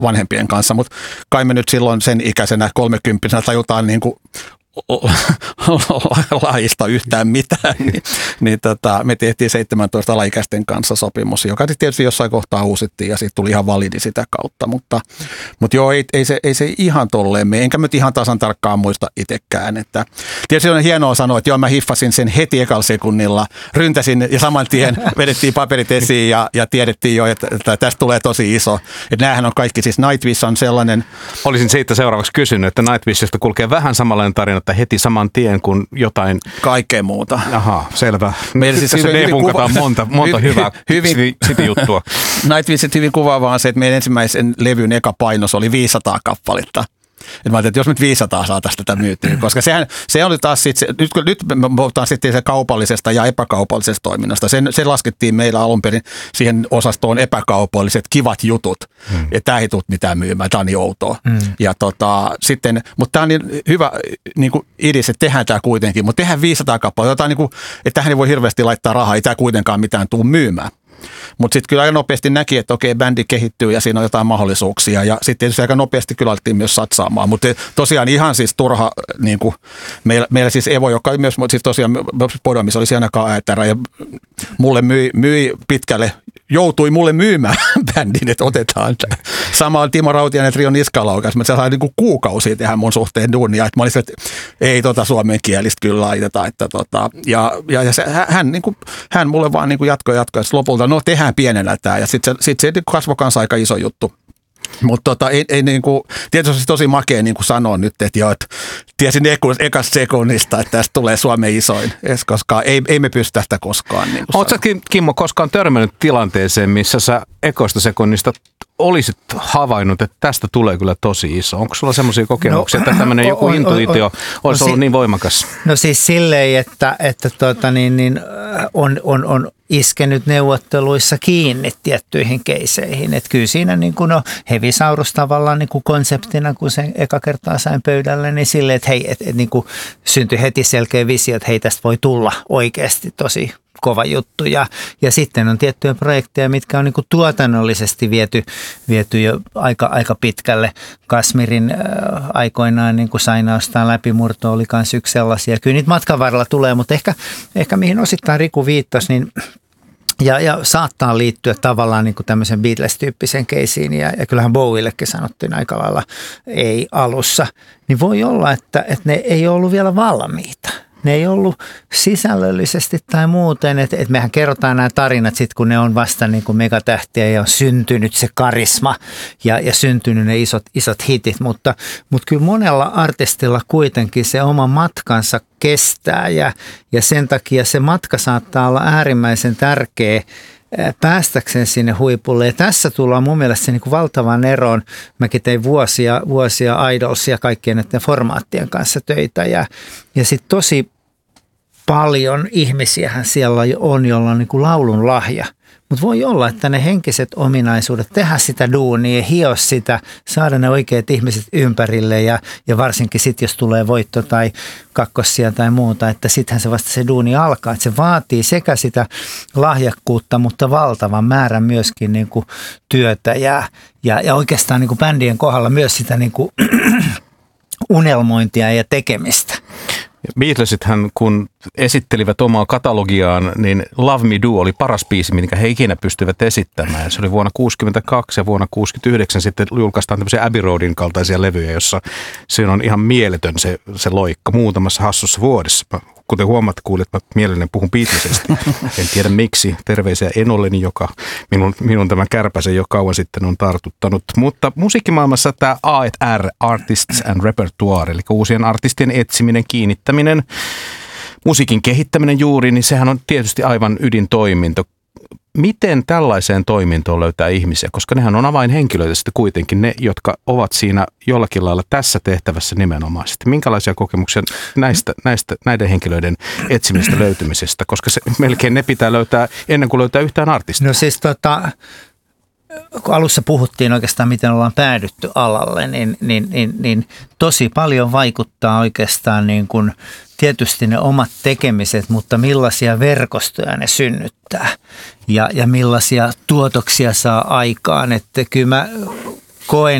vanhempien kanssa, mutta kai me nyt silloin sen ikäisenä 30 tajutaan niin kuin lajista yhtään mitään, niin me tehtiin 17 alaikäisten kanssa sopimus, joka tietysti jossain kohtaa uusittiin ja siitä tuli ihan validi sitä kautta, mutta joo, ei se ihan tolleen mene, enkä nyt ihan tasan tarkkaan muista itsekään, että tietysti on hienoa sanoa, että joo, mä hiffasin sen heti ekalla sekunnilla, ryntäsin ja saman tien vedettiin paperit esiin ja tiedettiin jo, että tästä tulee tosi iso, että näähän on kaikki, siis Nightwish on sellainen. Olisin siitä seuraavaksi kysynyt, että Nightwishista kulkee vähän samanlainen tarina, että heti saman tien kuin jotain. Kaikkea muuta. Aha, selvä. Meillä siis tässä depunkataan monta hyvää City-juttua. Nightwishit hyvin kuvaavaa on se, että meidän ensimmäisen levyn eka painos oli 500 kappaletta. Että mä ajattelin, että jos nyt 500 saataisiin tätä myytyä, koska se oli taas sitten, nyt me puhutaan sitten se kaupallisesta ja epäkaupallisesta toiminnasta. Se laskettiin meillä alun perin siihen osastoon epäkaupalliset kivat jutut, että tämä ei tule mitään myymään, tämä on niin outoa. Ja sitten, mutta tämä on niin hyvä niin kuin idis, että tehdään tämä kuitenkin, mutta tehdään 500 kappaletta, niin kuin, että tähän ei voi hirveästi laittaa rahaa, ei tämä kuitenkaan mitään tule myymään. Mutta sitten kyllä aika nopeasti näki, että okei, bändi kehittyy ja siinä on jotain mahdollisuuksia. Ja sitten tietysti aika nopeasti kyllä alettiin myös satsaamaan. Mutta tosiaan ihan siis turha, niin kuin meillä siis Evo, joka myös siis tosiaan Podomis oli siellä ainakaan äätärä ja mulle myi pitkälle, joutui mulle myymään bändin, että otetaan tämä. Sama on Timo Rautiainen ja Trio Niskalaukas. Mä sain niin kuin kuukausia tehdä mun suhteen duunia. Että mä olisin, että ei suomen kielistä kyllä laiteta. Että ja hän mulle vaan niin kuin jatkoi. Lopulta no tehdään pienellä tämä ja sitten se kasvoi kanssa aika iso juttu. Mutta ei niin kuin, tietysti tosi makea niin kuin sanoa nyt, että joo, että tiesin ekasta sekunnista, että tästä tulee Suomen isoin, koska ei me pystytä sitä koskaan. Niin oletko Kimmo koskaan törmännyt tilanteeseen, missä sä ekoista sekunnista olisit havainnut, että tästä tulee kyllä tosi iso? Onko sulla semmoisia kokemuksia, että tämmöinen joku intuitio olisi ollut niin voimakas? No siis silleen, että on iskenyt neuvotteluissa kiinni tiettyihin keiseihin. Että kyllä siinä niin kuin Hevisaurus tavallaan niin kuin konseptina, kun sen eka kertaa sain pöydälle, niin silleen, että hei, niin kuin syntyi heti selkeä visio, että hei, tästä voi tulla oikeasti tosi kova juttu. Ja sitten on tiettyjä projekteja, mitkä on niin kuin tuotannollisesti viety jo aika pitkälle. Kasmirin aikoinaan niin kuin Sainaustaan läpimurto oli myös yksi sellaisia. Kyllä niitä matkan varrella tulee, mutta ehkä mihin osittain Riku viittasi, niin ja saattaa liittyä tavallaan niin kuin tämmöisen Beatles-tyyppisen keisiin, ja kyllähän Bowillekin sanottiin aika lailla ei alussa, niin voi olla, että ne ei ollut vielä valmiita. Ne ei ollut sisällöllisesti tai muuten, että mehän kerrotaan nämä tarinat sitten, kun ne on vasta niin kuin megatähtiä ja on syntynyt se karisma ja syntynyt ne isot hitit, mutta kyllä monella artistilla kuitenkin se oma matkansa kestää ja sen takia se matka saattaa olla äärimmäisen tärkeä päästäkseen sinne huipulle. Ja tässä tullaan mun mielestä niin kuin valtavan eroon. Mäkin tein vuosia Idolsia kaikkien näiden formaattien kanssa töitä ja sitten tosi paljon ihmisiähän siellä on, jolla on niin kuin laulun lahja. Mutta voi olla, että ne henkiset ominaisuudet, tehdä sitä duunia, hio sitä, saada ne oikeat ihmiset ympärille ja varsinkin sitten, jos tulee voitto tai kakkossia tai muuta, että sittenhän se vasta se duuni alkaa. Että se vaatii sekä sitä lahjakkuutta, mutta valtavan määrän myöskin niin kuin työtä ja oikeastaan niin kuin bändien kohdalla myös sitä niin kuin unelmointia ja tekemistä. Beatlesithän, kun esittelivät omaa katalogiaan, niin Love Me Do oli paras biisi, minkä he ikinä pystyivät esittämään. Se oli vuonna 1962 ja vuonna 1969 sitten julkaistaan tämmöisiä Abbey Roadin kaltaisia levyjä, jossa siinä on ihan mieletön se loikka muutamassa hassussa vuodessa. Kuten huomaatte, kuulet, mä mielelläni puhun Beatlesista. En tiedä miksi. Terveisiä Enolleni, joka minun tämän kärpäsen jo kauan sitten on tartuttanut. Mutta musiikkimaailmassa tämä A&R, Artists and Repertoire, eli uusien artistien etsiminen, kiinnittäminen, musiikin kehittäminen juuri, niin sehän on tietysti aivan ydintoiminto. Miten tällaiseen toimintoon löytää ihmisiä? Koska nehän on avainhenkilöitä sitten kuitenkin, ne, jotka ovat siinä jollakin lailla tässä tehtävässä nimenomaisesti. Minkälaisia kokemuksia näiden henkilöiden etsimistä löytymisestä? Koska melkein ne pitää löytää ennen kuin löytää yhtään artistia. No siis kun alussa puhuttiin oikeastaan, miten ollaan päädytty alalle, niin tosi paljon vaikuttaa oikeastaan niin kuin tietysti ne omat tekemiset, mutta millaisia verkostoja ne synnyttää ja millaisia tuotoksia saa aikaan. Että kyllä mä koen